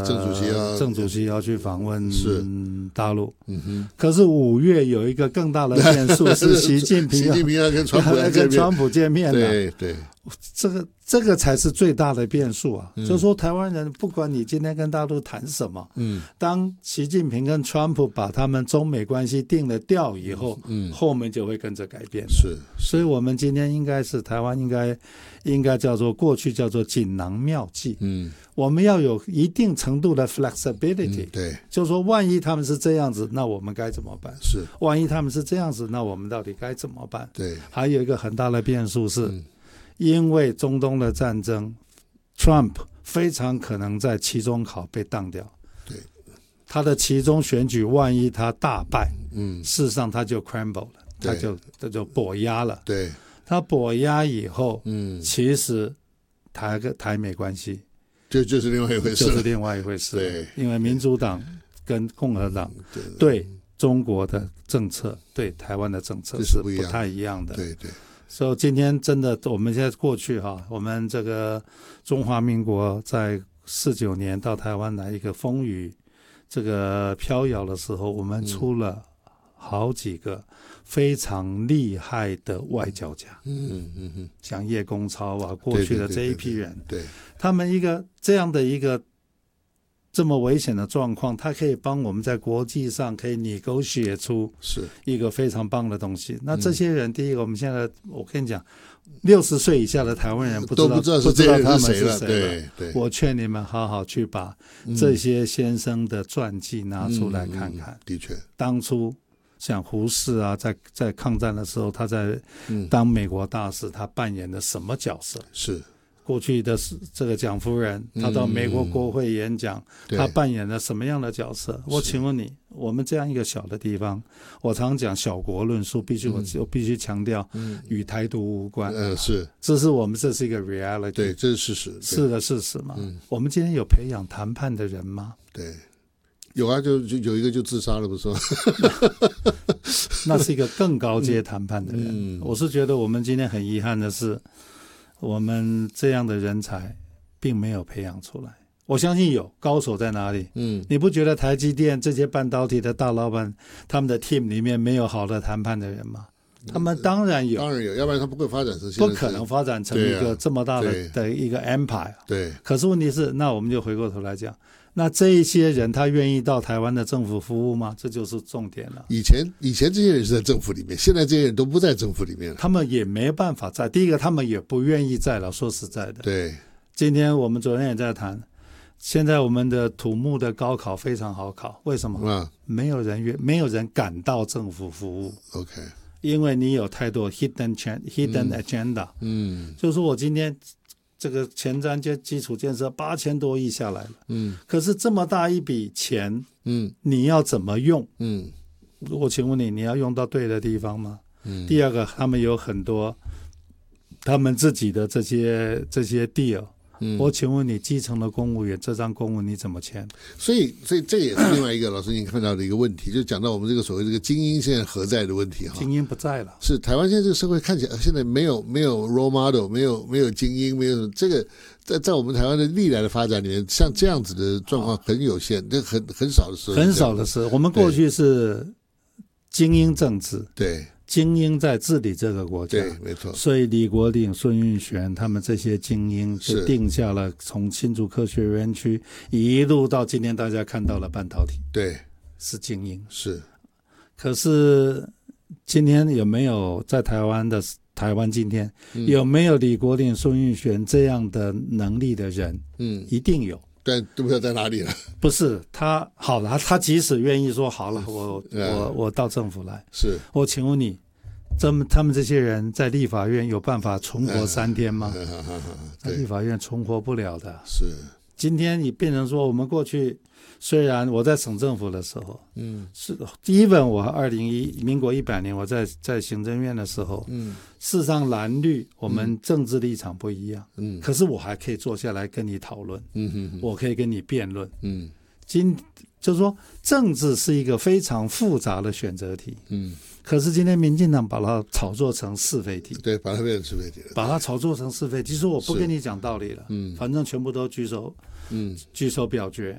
郑主席要去访问大陆。可是5月有一个更大的变数是习近平要跟川普见面的。 对对， 这个才是最大的变数啊！就是说台湾人不管你今天跟大陆谈什么，当习近平跟川普把他们中美关系定了调以后，后面就会跟着改变。 是， 所以我们今天应该是台湾应该叫做过去叫做锦囊妙计。我们要有一定程度的 flexibility。 对， 就是说万一他们是这样子，那我们该怎么办？ 是， 万一他们是这样子，那我们到底该怎么办？ 对， 还有一个很大的变数是。因为中东的战争 Trump 非常可能在期中考被当掉。 对， 他的期中选举万一他大败，事实上他就 crumble 了，他就跛压了。 对， 他跛压以后，其实台美关系就是另外一回事。 对，因为民主党跟共和党对中国的政策对台湾的政策是不太一样的。 对对。 所以今天真的，我们现在过去我们这个中华民国在49年到台湾来一个风雨这个飘摇的时候，我们出了好几个非常厉害的外交家，像叶公超啊，过去的这一批人， 对， 他们一个这样的一个这么危险的状况，他可以帮我们在国际上可以negotiate出一个非常棒的东西。那这些人，第一个，我们现在我跟你讲，60岁以下的台湾人不知道他们是谁了。对，我劝你们好好去把这些先生的传记拿出来看看。 的确， 当初像胡适啊，在抗战的时候，他在当美国大使，他扮演的什么角色？ 是。 过去的这个蒋夫人，她到美国国会演讲，她扮演了什么样的角色？我请问你，我们这样一个小的地方，我常讲小国论述，我必须强调，与台独无关。 是， 这是一个 reality， 对，这是事实， 是个事实嘛。我们今天有培养谈判的人吗？ 对，有啊，就有一个就自杀了，不是吗？ 那是一个更高阶谈判的人。我是觉得我们今天很遗憾的是。我们这样的人才并没有培养出来，我相信有高手在哪里。你不觉得台积电这些半导体的大老板，他们的 team 里面没有好的谈判的人吗？他们当然有， 要不然他不会发展成现在， 不可能发展成一个这么大的一个 empire。 对。 可是问题是，那我们就回过头来讲，那这一些人他愿意到台湾的政府服务吗？这就是重点了。 以前这些人是在政府里面，现在这些人都不在政府里面了。 他们也没办法在。第一个，他们也不愿意在了。说实在的， 对。 今天我们昨天也在谈，现在我们的土木的高考非常好考，为什么？没有人敢到政府服务。 OK。 因为你有太多 hidden agenda。就是说我今天。这个前瞻基础建设8000多亿下来了，可是这么大一笔钱，你要怎么用？我请问你要用到对的地方吗？第二个，他们有很多他们自己的这些 deal。我请问你，基层的公务员这张公文你怎么签？ 所以这也是另外一个老师你看到的一个问题，就讲到我们这个所谓这个精英现在何在的问题哈。 精英不在了， 是台湾现在这个社会看起来现在没有 role model， 没有精英，没有这个在我们台湾的历来的发展里面，像这样子的状况很有限，这很少的时候， 很少的时候，我们过去是精英政治， 对。 精英在治理这个国家， 对，没错。 所以李国鼎、孙运璇他们这些精英就定下了从新竹科学园区一路到今天大家看到了半导体， 对， 是精英。 是。 可是今天有没有在台湾今天有没有李国鼎、孙运璇这样的能力的人？一定有。 但都不知道在哪里了。 不是他好了，他即使愿意说好了，我到政府来， 是我请问你，他们这些人在立法院有办法存活3天吗？在立法院存活不了的。 是今天你变成说，我们过去虽然我在省政府的时候，是 even 我民国100年我在行政院的时候，事实上蓝绿我们政治立场不一样，可是我还可以坐下来跟你讨论，我可以跟你辩论，就是说政治是一个非常复杂的选择题，可是今天民进党把它炒作成是非题， 对，把它变成是非题了， 把它炒作成是非题，说我不跟你讲道理了，反正全部都举手表决，